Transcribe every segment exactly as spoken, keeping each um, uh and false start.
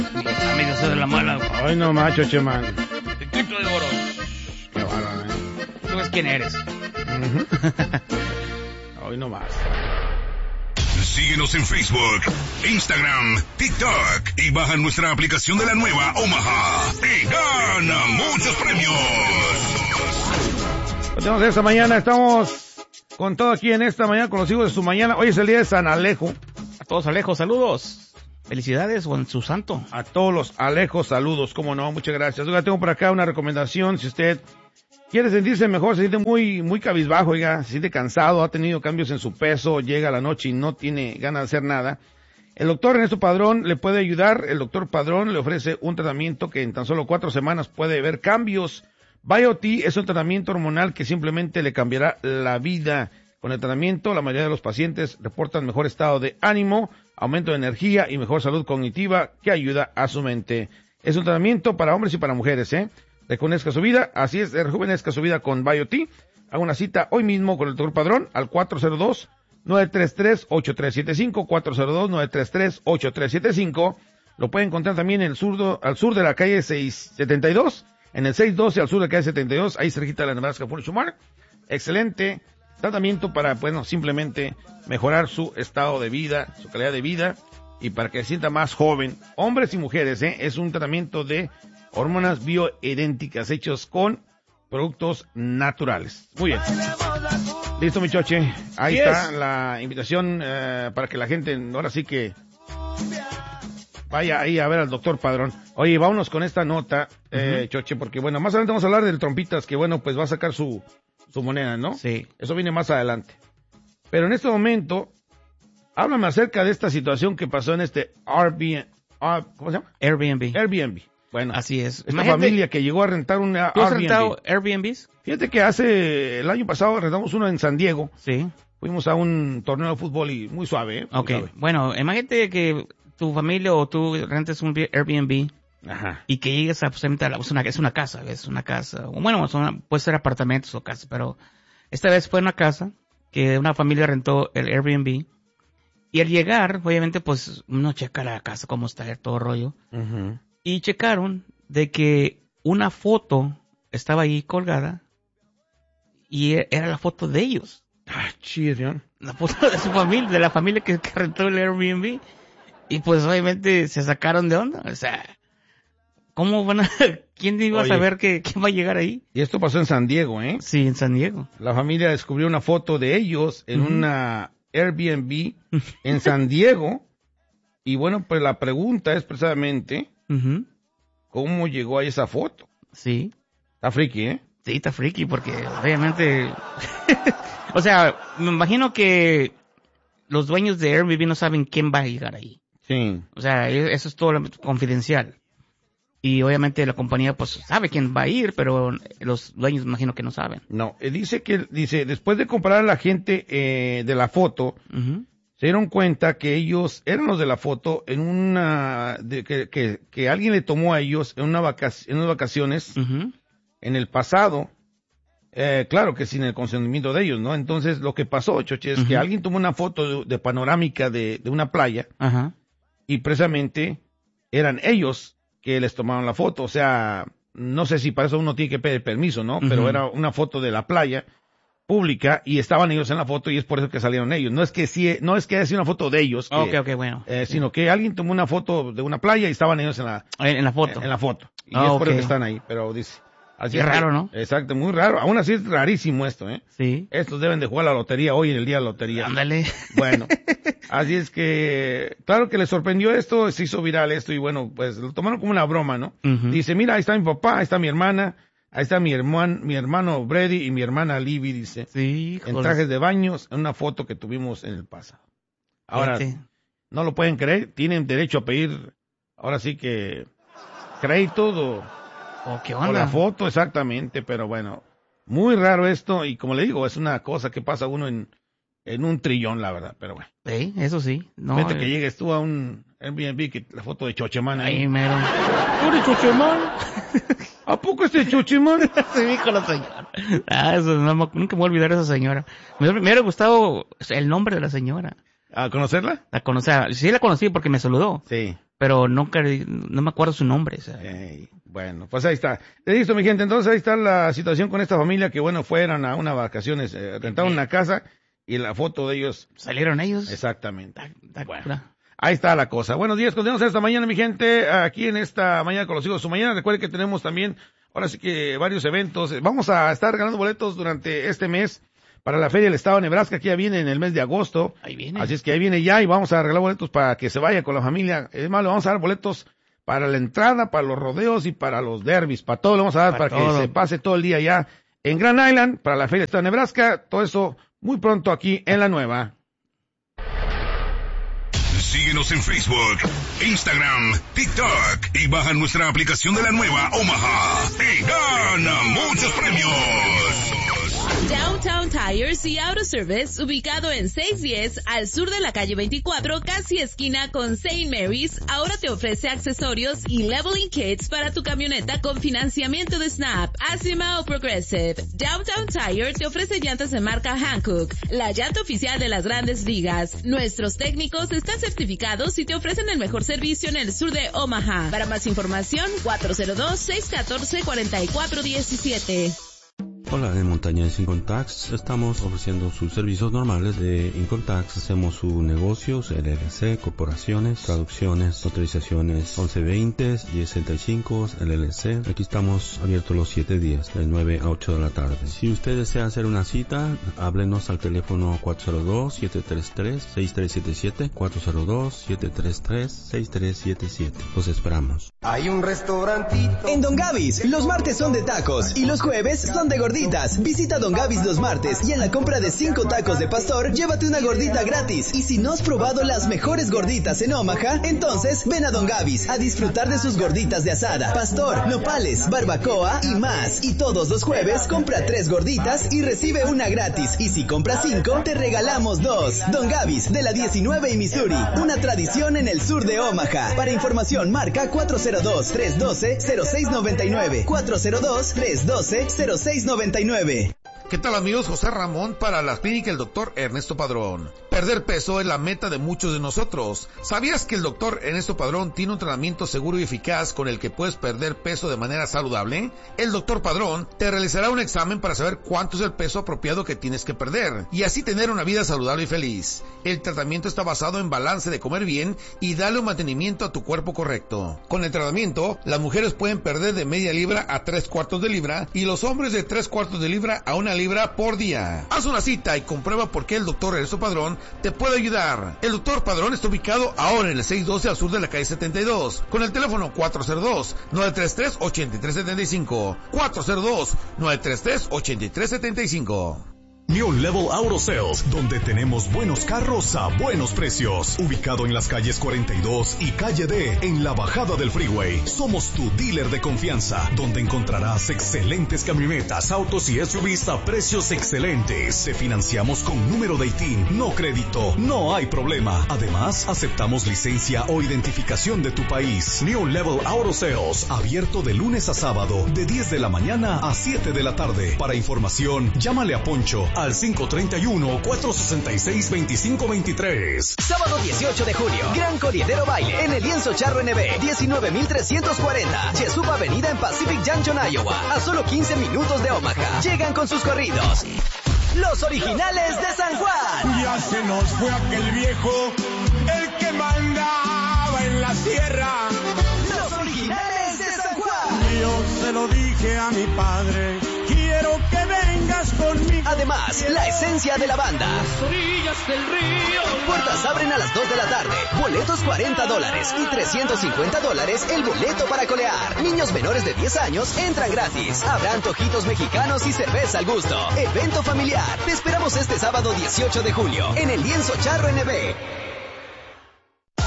Amigos de la mala. Ay, no macho, Cheman. Eclipse de oro. Qué bárbaro, ¿eh? Tú ves quién eres. Uh-huh. Hoy no más. Síguenos en Facebook, Instagram, TikTok y baja nuestra aplicación de la nueva Omaha y gana muchos premios. Continuamos esta mañana, estamos con todo aquí en esta mañana con los hijos de su mañana. Hoy es el día de San Alejo. A todos Alejos, saludos. Felicidades o en su santo. A todos los Alejos, saludos, cómo no, muchas gracias. Oiga, tengo por acá una recomendación, si usted quiere sentirse mejor, se siente muy, muy cabizbajo, oiga, se siente cansado, ha tenido cambios en su peso, llega a la noche y no tiene ganas de hacer nada. El doctor Ernesto Padrón le puede ayudar. El doctor Padrón le ofrece un tratamiento que en tan solo cuatro semanas puede ver cambios. BioT es un tratamiento hormonal que simplemente le cambiará la vida. Con el tratamiento, la mayoría de los pacientes reportan mejor estado de ánimo, aumento de energía y mejor salud cognitiva que ayuda a su mente. Es un tratamiento para hombres y para mujeres, ¿eh? Rejuvenezca su vida, así es, rejuvenezca su vida con BioT. Haga una cita hoy mismo con el doctor Padrón al cuatro cero dos, nueve tres tres, ocho tres siete cinco, cuatro cero dos, nueve tres tres, ocho tres siete cinco. Lo puede encontrar también en el sur, al sur de la calle seiscientos setenta y dos, en el seiscientos doce al sur de la calle setenta y dos, ahí cerquita de la Nebraska Furniture Mart. Excelente tratamiento para, bueno, simplemente mejorar su estado de vida, su calidad de vida y para que se sienta más joven. Hombres y mujeres, ¿eh? Es un tratamiento de hormonas bioidénticas hechos con productos naturales. Muy bien. Listo, mi choche. Ahí Yes. está la invitación eh, para que la gente ahora sí que vaya ahí a ver al doctor Padrón. Oye, vámonos con esta nota, eh, uh-huh. Choche, porque bueno, más adelante vamos a hablar del Trompitas, que bueno, pues va a sacar su, su moneda, ¿no? Sí. Eso viene más adelante. Pero en este momento, háblame acerca de esta situación que pasó en este Airbnb. ¿Cómo se llama? Airbnb. Airbnb. Bueno, así es. Esta Imagínate, familia que llegó a rentar una ¿tú has Airbnb. rentado Airbnbs? Fíjate que hace, el año pasado rentamos uno en San Diego. Sí. Fuimos a un torneo de fútbol y muy suave, ¿eh? Muy Ok. suave. Bueno, imagínate que tu familia o tú rentes un Airbnb. Ajá. Y que llegues a, pues, a la, es, una, es una casa, es una casa. O bueno, son, puede ser apartamentos o casas, pero esta vez fue una casa que una familia rentó el Airbnb. Y al llegar, obviamente, pues uno checa la casa, cómo está, todo rollo. Uh-huh. Y checaron de que una foto estaba ahí colgada y era la foto de ellos. Ah, chido. La foto de su familia, de la familia que, que rentó el Airbnb. Y pues obviamente se sacaron de onda. O sea, ¿cómo van a, quién iba Oye, a saber que, quién va a llegar ahí? Y esto pasó en San Diego, ¿eh? Sí, en San Diego. La familia descubrió una foto de ellos en uh-huh. una Airbnb en San Diego. Y bueno, pues la pregunta es precisamente, uh-huh. ¿cómo llegó a esa foto? Sí. Está friki, ¿eh? Sí, está friki porque obviamente... o sea, me imagino que los dueños de Airbnb no saben quién va a llegar ahí. Sí. O sea, eso es todo confidencial. Y obviamente la compañía pues sabe quién va a ir, pero los dueños me imagino que no saben. No, eh, dice que, dice, después de comprar a la gente eh, de la foto, uh-huh. se dieron cuenta que ellos eran los de la foto en una, de, que, que, que alguien le tomó a ellos en, una vacac- en unas vacaciones uh-huh. en el pasado, eh, claro que sin el consentimiento de ellos, ¿no? Entonces lo que pasó, Choche, es uh-huh. que alguien tomó una foto de, de panorámica de, de una playa uh-huh. y precisamente eran ellos que les tomaron la foto. O sea, no sé si para eso uno tiene que pedir permiso, ¿no? Uh-huh. Pero era una foto de la playa pública y estaban ellos en la foto y es por eso que salieron ellos. No es que sí, no es que haya sido una foto de ellos, que, okay, okay, bueno. eh, sino sí. que alguien tomó una foto de una playa y estaban ellos en la en, en la foto. En, en la foto. Y oh, es por okay. eso que están ahí, pero dice. Así es raro, que, ¿no? Exacto, muy raro. Aún así es rarísimo esto, ¿eh? Sí. Estos deben de jugar la lotería hoy en el día de la lotería. Ándale. Bueno, así es que, claro que les sorprendió esto, se hizo viral esto y bueno, pues lo tomaron como una broma, ¿no? Uh-huh. Dice, mira, ahí está mi papá, ahí está mi hermana, ahí está mi hermano, mi hermano Brady y mi hermana Libby, dice. Sí, en trajes de baños, en una foto que tuvimos en el pasado. Ahora, Fíjate. no lo pueden creer, tienen derecho a pedir, ahora sí que, créditos o... Oh, ¿qué onda? O la foto, exactamente, pero bueno, muy raro esto, y como le digo, es una cosa que pasa uno en, en un trillón, la verdad, pero bueno. Sí, eso sí. No, Vete eh... que llegues tú a un Airbnb, que la foto de Chochemán ahí. Ay, mero. ¿Tú de Chochemán? ¿A poco este Chochemán? Se dijo la señora. Ah, eso, no, nunca me voy a olvidar de esa señora. Me, me hubiera gustado el nombre de la señora. ¿A conocerla? A conocer, sí la conocí porque me saludó. Sí. Pero nunca, no me acuerdo su nombre. O sea. Hey, bueno, pues ahí está. Listo, mi gente. Entonces ahí está la situación con esta familia que, bueno, fueron a unas vacaciones, eh, rentaron una casa y la foto de ellos. ¿Salieron ellos? Exactamente. Da, da, bueno, da. ahí está la cosa. Buenos días, continuamos esta mañana, mi gente, aquí en esta mañana con los hijos de su mañana. Recuerden que tenemos también, ahora sí que varios eventos. Vamos a estar ganando boletos durante este mes para la Feria del Estado de Nebraska, que ya viene en el mes de agosto. Ahí viene. Así es que ahí viene ya y vamos a regalar boletos para que se vaya con la familia. Es más, le vamos a dar boletos para la entrada, para los rodeos y para los derbis. Para todo le vamos a dar para, para que se pase todo el día ya en Grand Island, para la Feria del Estado de Nebraska. Todo eso muy pronto aquí en La Nueva. Síguenos en Facebook, Instagram, TikTok y baja nuestra aplicación de La Nueva Omaha y gana muchos premios. Downtown Tires y Auto Service, ubicado en seiscientos diez al sur de la calle veinticuatro, casi esquina con Saint Mary's, ahora te ofrece accesorios y leveling kits para tu camioneta con financiamiento de Snap, Acima o Progressive. Downtown Tire te ofrece llantas de marca Hankook, la llanta oficial de las grandes ligas. Nuestros técnicos están certificados y te ofrecen el mejor servicio en el sur de Omaha. Para más información, cuatro cero dos, seis uno cuatro, cuatro cuatro uno siete. Hola, en Montañas Income Tax estamos ofreciendo sus servicios normales de Income Tax. Hacemos sus negocios, L L C, corporaciones, traducciones, autorizaciones once veinte, diez sesenta y cinco, L L C. Aquí estamos abiertos los siete días, de nueve a ocho de la tarde. Si usted desea hacer una cita, háblenos al teléfono cuatro cero dos, siete tres tres, seis tres siete siete, cuatro cero dos, siete tres tres, seis tres siete siete. Los esperamos. Hay un restaurantito en Don Gavis. Los martes son de tacos y los jueves son de gorditas. Visita Don Gavis los martes y en la compra de cinco tacos de pastor, llévate una gordita gratis. Y si no has probado las mejores gorditas en Omaha, entonces ven a Don Gavis a disfrutar de sus gorditas de asada, pastor, nopales, barbacoa y más. Y todos los jueves compra tres gorditas y recibe una gratis. Y si compras cinco, te regalamos dos. Don Gavis de la diecinueve y Missouri, una tradición en el sur de Omaha. Para información, marca cuatro cero dos, tres uno dos, cero seis nueve nueve, cuatro cero dos, tres uno dos, cero seis nueve nueve. ¿Qué tal, amigos? José Ramón para la clínica El Doctor Ernesto Padrón. Perder peso es la meta de muchos de nosotros. ¿Sabías que el Doctor Ernesto Padrón tiene un tratamiento seguro y eficaz con el que puedes perder peso de manera saludable? El Doctor Padrón te realizará un examen para saber cuánto es el peso apropiado que tienes que perder y así tener una vida saludable y feliz. El tratamiento está basado en balance de comer bien y darle un mantenimiento a tu cuerpo correcto. Con el tratamiento, las mujeres pueden perder de media libra a tres cuartos de libra y los hombres de tres cuartos de libra a una libra por día. Haz una cita y comprueba por qué el Doctor Ernesto Padrón te puede ayudar. El Doctor Padrón está ubicado ahora en el seiscientos doce al sur de la calle setenta y dos, con el teléfono cuatro cero dos, nueve tres tres, ocho tres siete cinco, cuatro cero dos, nueve tres tres, ocho tres siete cinco. New Level Auto Sales, donde tenemos buenos carros a buenos precios. Ubicado en las calles cuarenta y dos y calle D, en la bajada del freeway. Somos tu dealer de confianza, donde encontrarás excelentes camionetas, autos y S U Vs a precios excelentes. Te financiamos con número de I T I N, no crédito, no hay problema. Además, aceptamos licencia o identificación de tu país. New Level Auto Sales, abierto de lunes a sábado, de diez de la mañana a siete de la tarde. Para información, llámale a Poncho al cinco tres uno, cuatro seis seis, dos cinco dos tres. Sábado dieciocho de junio, Gran Corriedero Baile en el Lienzo Charro N B, diecinueve mil trescientos cuarenta, Jesup Avenida en Pacific Junction, Iowa, a solo quince minutos de Omaha. Llegan con sus corridos los originales de San Juan. Ya se nos fue aquel viejo, el que mandaba en la sierra. Los originales de San Juan. Yo se lo dije a mi padre, quiero que vengas conmigo. Además, la esencia de la banda. Las orillas del río. Puertas abren a las dos de la tarde. Boletos cuarenta dólares y trescientos cincuenta dólares el boleto para colear. Niños menores de diez años entran gratis. Habrá antojitos mexicanos y cerveza al gusto. Evento familiar. Te esperamos este sábado dieciocho de julio en el Lienzo Charro N B.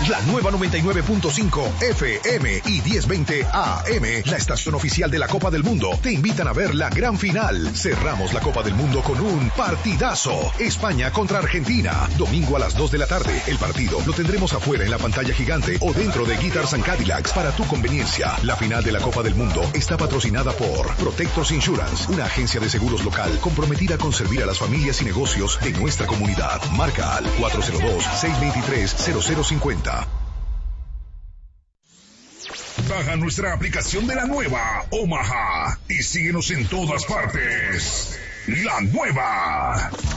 La nueva noventa y nueve punto cinco F M y diez veinte A M, la estación oficial de la Copa del Mundo, te invitan a ver la gran final. Cerramos la Copa del Mundo con un partidazo. España contra Argentina. Domingo a las dos de la tarde. El partido lo tendremos afuera en la pantalla gigante o dentro de Guitars and Cadillacs para tu conveniencia. La final de la Copa del Mundo está patrocinada por Protectors Insurance, una agencia de seguros local comprometida con servir a las familias y negocios de nuestra comunidad. Marca al cuatro cero dos, seis dos tres, cero cero cinco cero. Baja nuestra aplicación de la nueva Omaha y síguenos en todas partes. La nueva.